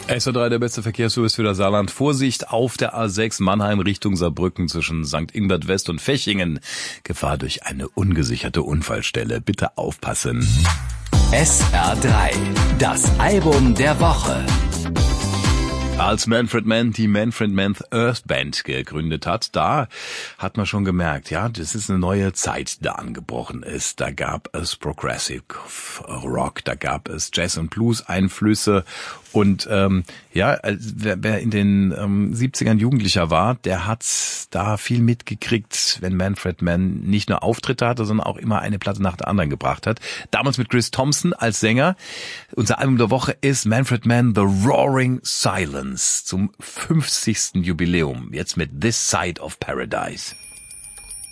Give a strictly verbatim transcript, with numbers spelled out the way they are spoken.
S A drei, der beste Verkehrsservice für das Saarland. Vorsicht auf der A sechs Mannheim Richtung Saarbrücken zwischen Sankt Ingbert West und Fechingen. Gefahr durch eine ungesicherte Unfallstelle. Bitte aufpassen. S R drei, das Album der Woche. Als Manfred Mann die Manfred Mann Earth Band gegründet hat, da hat man schon gemerkt, ja, das ist eine neue Zeit, die da angebrochen ist. Da gab es Progressive Rock, da gab es Jazz- und Blues-Einflüsse und ähm, ja, wer, wer in den ähm, siebzigern Jugendlicher war, der hat da viel mitgekriegt, wenn Manfred Mann nicht nur Auftritte hatte, sondern auch immer eine Platte nach der anderen gebracht hat. Damals mit Chris Thompson als Sänger. Unser Album der Woche ist Manfred Mann The Roaring Silence zum fünfzigsten Jubiläum. Jetzt mit This Side of Paradise.